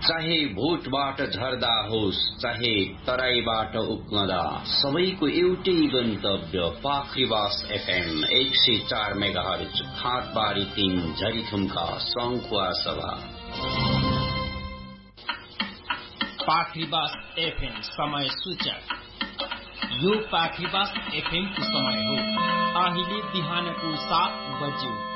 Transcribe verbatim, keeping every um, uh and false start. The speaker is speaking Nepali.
चाहे भोटबाट झर्दा होस् चाहे तराईबाट उक्लदा सबैको एउटै गन्तव्य पाखरीबास एफएम एक सय चार मेगाहर्ज खातबारी तीन झरीथुम्का सङ्खुवा सभा। पाखरीबास एफएम समय सूचक। यो पाखरीबास एफएम को समय हो अहिले बिहानको सात बज्यो।